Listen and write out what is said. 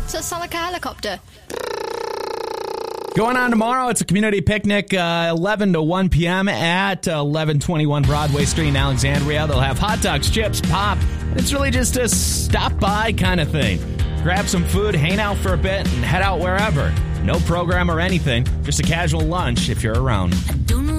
So it sounds like a helicopter. Going on tomorrow, it's a community picnic, 11 to 1 p.m. at 1121 Broadway Street in Alexandria. They'll have hot dogs, chips, pop. It's really just a stop-by kind of thing. Grab some food, hang out for a bit, and head out wherever. No program or anything, just a casual lunch if you're around. I don't know